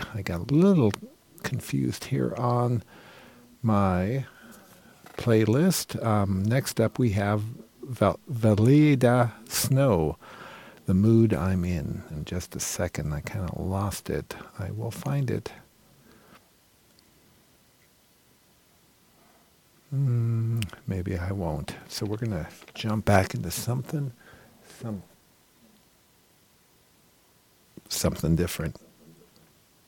I got a little confused here on my playlist. Next up we have Valida Snow, The Mood I'm In just a second, I kind of lost it. I will find it. Maybe I won't. So we're going to jump back into something different.